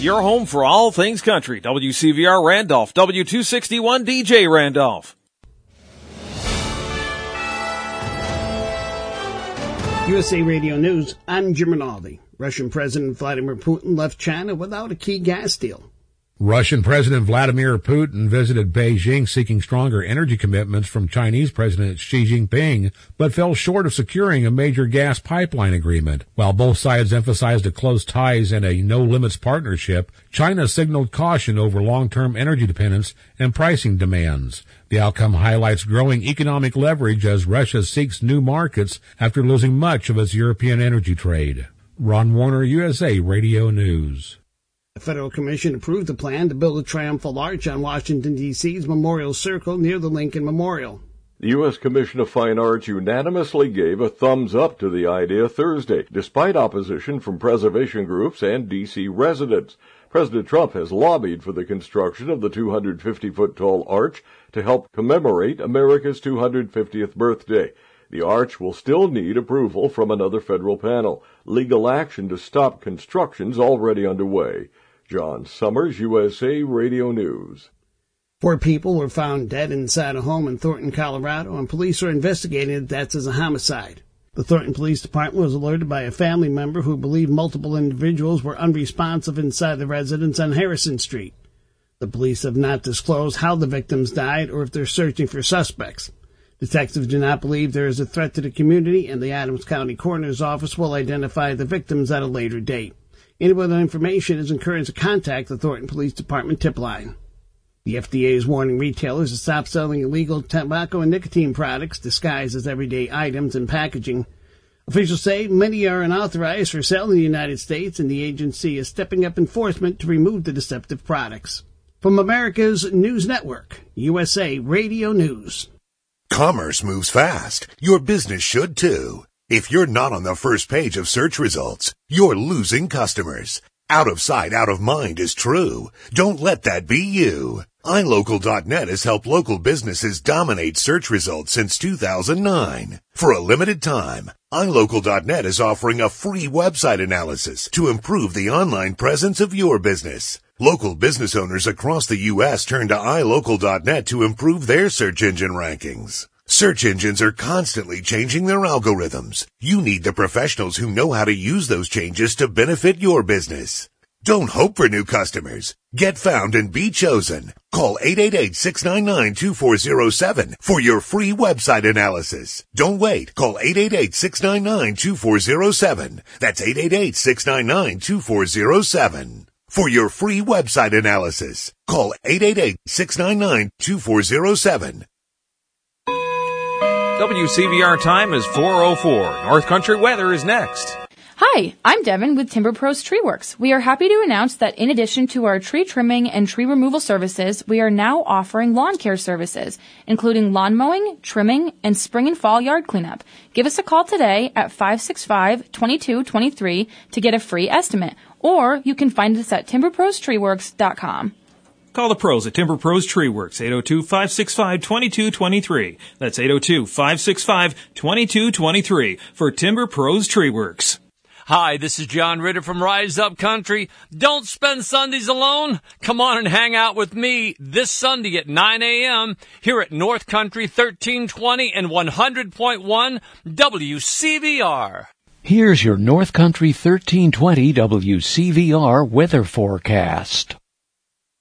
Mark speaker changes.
Speaker 1: your home for all things country. WCVR Randolph, W261 DJ Randolph.
Speaker 2: USA Radio News, I'm Jim Rinaldi. Russian President Vladimir Putin left China without a key gas deal.
Speaker 3: Russian President Vladimir Putin visited Beijing seeking stronger energy commitments from Chinese President Xi Jinping, but fell short of securing a major gas pipeline agreement. While both sides emphasized a close ties and a no-limits partnership, China signaled caution over long-term energy dependence and pricing demands. The outcome highlights growing economic leverage as Russia seeks new markets after losing much of its European energy trade. Ron Warner, USA Radio News.
Speaker 2: The Federal Commission approved the plan to build a triumphal arch on Washington, D.C.'s Memorial Circle near the Lincoln Memorial.
Speaker 4: The U.S. Commission of Fine Arts unanimously gave a thumbs up to the idea Thursday, despite opposition from preservation groups and D.C. residents. President Trump has lobbied for the construction of the 250-foot-tall arch to help commemorate America's 250th birthday. The arch will still need approval from another federal panel. Legal action to stop construction's already underway. John Summers, USA Radio News.
Speaker 2: 4 people were found dead inside a home in Thornton, Colorado, and police are investigating the deaths as a homicide. The Thornton Police Department was alerted by a family member who believed multiple individuals were unresponsive inside the residence on Harrison Street. The police have not disclosed how the victims died or if they're searching for suspects. Detectives do not believe there is a threat to the community, and the Adams County Coroner's Office will identify the victims at a later date. Anyone with information is encouraged to contact the Thornton Police Department tip line. The FDA is warning retailers to stop selling illegal tobacco and nicotine products disguised as everyday items and packaging. Officials say many are unauthorized for sale in the United States, and the agency is stepping up enforcement to remove the deceptive products. From America's News Network, USA Radio News.
Speaker 5: Commerce moves fast. Your business should too. If you're not on the first page of search results, you're losing customers. Out of sight, out of mind is true. Don't let that be you. iLocal.net has helped local businesses dominate search results since 2009. For a limited time, iLocal.net is offering a free website analysis to improve the online presence of your business. Local business owners across the U.S. turn to iLocal.net to improve their search engine rankings. Search engines are constantly changing their algorithms. You need the professionals who know how to use those changes to benefit your business. Don't hope for new customers. Get found and be chosen. Call 888-699-2407 for your free website analysis. Don't wait. Call 888-699-2407. That's 888-699-2407. For your free website analysis, call 888-699-2407.
Speaker 1: WCVR time is 4:04. North Country weather is next.
Speaker 6: Hi, I'm Devin with Timber Pros Tree Works. We are happy to announce that in addition to our tree trimming and tree removal services, we are now offering lawn care services, including lawn mowing, trimming, and spring and fall yard cleanup. Give us a call today at 565-2223 to get a free estimate, or you can find us at timberprostreeworks.com.
Speaker 1: Call the pros at Timber Pros Tree Works, 802-565-2223. That's 802-565-2223 for Timber Pros Tree Works.
Speaker 7: Hi, this is John Ritter from Rise Up Country. Don't spend Sundays alone. Come on and hang out with me this Sunday at 9 a.m. here at North Country 1320 and 100.1 WCVR.
Speaker 8: Here's your North Country 1320 WCVR weather forecast.